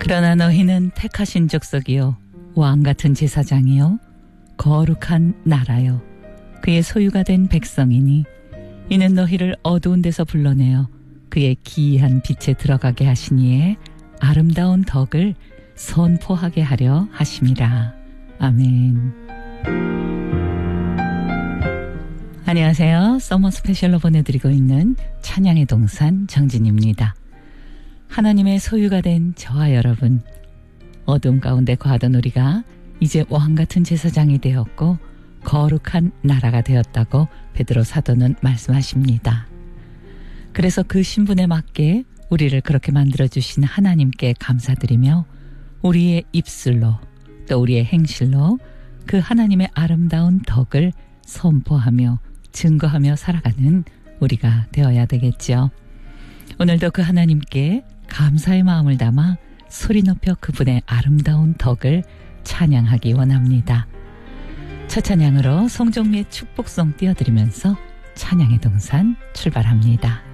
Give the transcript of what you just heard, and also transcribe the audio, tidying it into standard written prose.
그러나 너희는 택하신 족속이요 왕같은 제사장이요 거룩한 나라요 그의 소유가 된 백성이니 이는 너희를 어두운 데서 불러내어 그의 기이한 빛에 들어가게 하시니에 아름다운 덕을 선포하게 하려 하심이라. 아멘. 안녕하세요. 서머 스페셜로 보내드리고 있는 찬양의 동산 정진입니다. 하나님의 소유가 된 저와 여러분, 어둠 가운데 거하던 우리가 이제 왕같은 제사장이 되었고 거룩한 나라가 되었다고 베드로 사도는 말씀하십니다. 그래서 그 신분에 맞게 우리를 그렇게 만들어주신 하나님께 감사드리며 우리의 입술로 또 우리의 행실로 그 하나님의 아름다운 덕을 선포하며 증거하며 살아가는 우리가 되어야 되겠죠. 오늘도 그 하나님께 감사의 마음을 담아 소리 높여 그분의 아름다운 덕을 찬양하기 원합니다. 첫 찬양으로 송정미의 축복송 띄워드리면서 찬양의 동산 출발합니다.